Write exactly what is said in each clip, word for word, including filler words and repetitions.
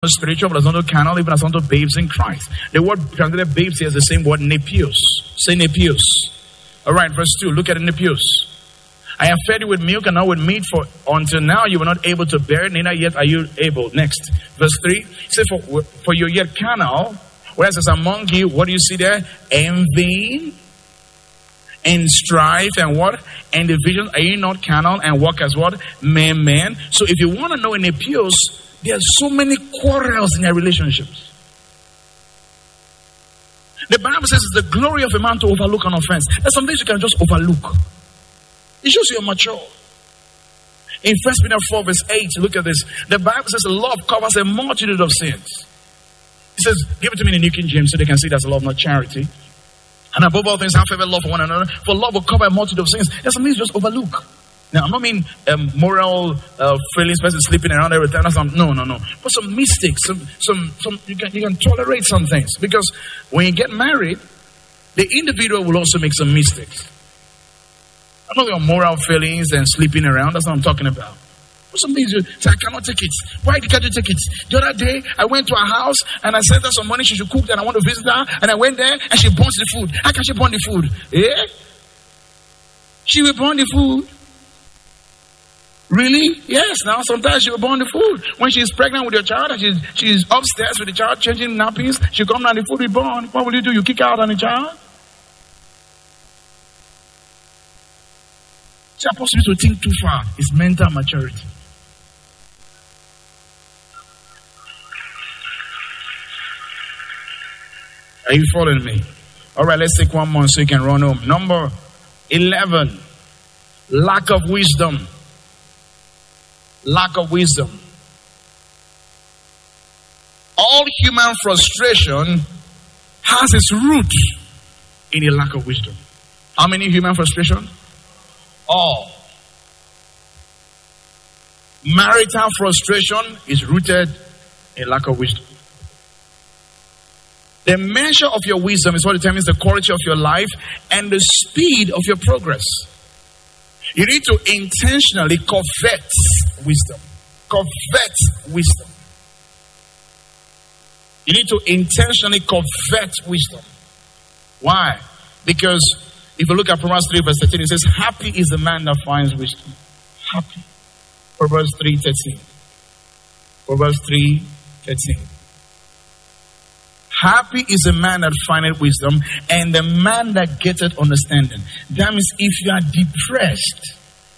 unto spiritual, but as unto carnal, even as unto babes in Christ. The word translated babes here is the same word, nepios. Say nepios. All right, verse two. Look at the nepios. I have fed you with milk and not with meat, for until now you were not able to bear, neither yet are you able. Next, verse three. Say, for, for you're yet carnal, whereas as among you, what do you see there? Envy and strife and what? And division. Are you not carnal and walk as what? Men, men. So if you want to know in nepios, there are so many quarrels in their relationships. The Bible says it's the glory of a man to overlook an offense. There's some things you can just overlook. It shows you're mature. In First Peter four verse eight, look at this. The Bible says love covers a multitude of sins. It says, give it to me in the New King James so they can see that's love, not charity. And above all things, have favorite love for one another. For love will cover a multitude of sins. There's some things you just overlook. Now, I don't mean um, moral uh, failings, person sleeping around every time. Some, no, no, no. But some mistakes, some, some, some. You can, you can tolerate some things, because when you get married, the individual will also make some mistakes. I'm not talking about moral failings and sleeping around. That's what I'm talking about. But some things you say, I cannot take it. Why can't you take it? The other day, I went to her house and I sent her some money. She should cook and I want to visit her. And I went there and she burns the food. How can she burn the food? Eh? She will burn the food. Really? Yes. Now, sometimes she will burn the food. When she's pregnant with your child and she's, she's upstairs with the child changing nappies, she comes down, the food will burn. What will you do? You kick her out on the child? It's supposed to think too far. It's mental maturity. Are you following me? All right, let's take one more so you can run home. Number eleven. Lack of wisdom. Lack of wisdom. All human frustration has its root in a lack of wisdom. How many human frustration? All. Marital frustration is rooted in lack of wisdom. The measure of your wisdom is what determines the quality of your life and the speed of your progress. You need to intentionally covet wisdom. Covet wisdom. You need to intentionally covet wisdom. Why? Because if you look at Proverbs three verse thirteen, it says, happy is the man that finds wisdom. Happy. Proverbs three thirteen. Proverbs three thirteen. Happy is the man that findeth wisdom, and the man that getteth understanding. That means if you are depressed,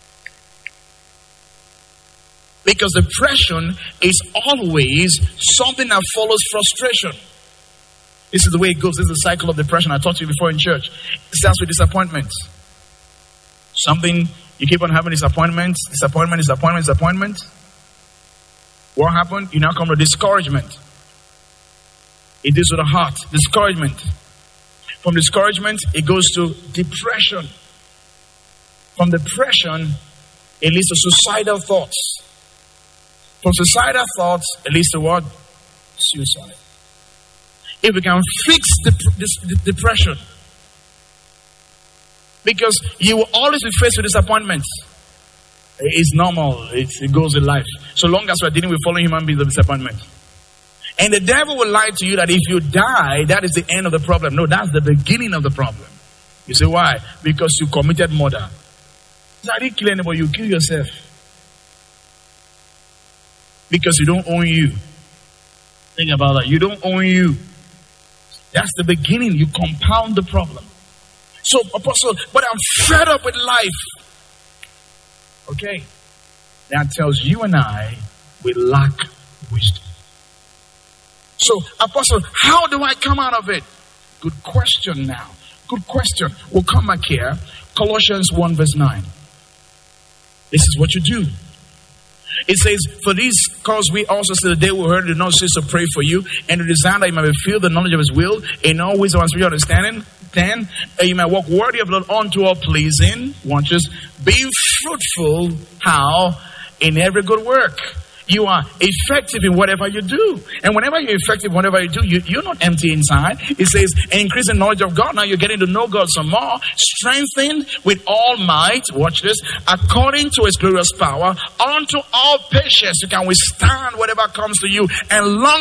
because depression is always something that follows frustration. This is the way it goes. This is the cycle of depression. I talked to you before in church. It starts with disappointments. Something, you keep on having disappointments, disappointment, disappointment, disappointment. What happened? You now come to discouragement. It deals with the heart. Discouragement. From discouragement, it goes to depression. From depression, it leads to suicidal thoughts. From suicidal thoughts, it leads to what? Suicide. If we can fix the, this, the depression, because you will always be faced with disappointments. It's normal. It's, it goes in life. So long as we're dealing with fallen human beings of disappointment. And the devil will lie to you that if you die, that is the end of the problem. No, that's the beginning of the problem. You say, why? Because you committed murder. So I didn't kill anybody, you kill yourself. Because you don't own you. Think about that. You don't own you. That's the beginning. You compound the problem. So, Apostle, but I'm fed up with life. Okay. That tells you and I we lack wisdom. So, Apostle, how do I come out of it? Good question now. Good question. We'll come back here. Colossians one verse nine. This is what you do. It says, for this cause we also say the day we heard, do not cease to pray for you, and to desire that you may be filled the knowledge of his will, in all wisdom and spiritual understanding. Ten, that you may walk worthy of the Lord unto all pleasing. One, just being fruitful. How? In every good work. You are effective in whatever you do. And whenever you're effective in whatever you do, you, you're not empty inside. It says, increase in knowledge of God. Now you're getting to know God some more. Strengthened with all might. Watch this. According to his glorious power. Unto all patience. You can withstand whatever comes to you. And long